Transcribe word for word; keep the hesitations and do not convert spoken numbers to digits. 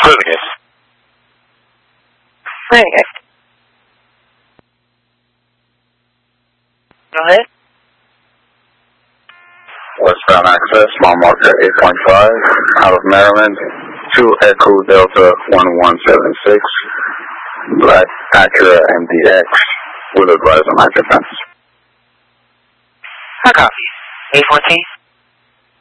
Proving it. Okay. Go ahead. Westbound access, mile marker eight point five, out of Maryland, two Echo Delta one one seven six, Black Acura M D X, will advise on active fence. I copy. eight fourteen.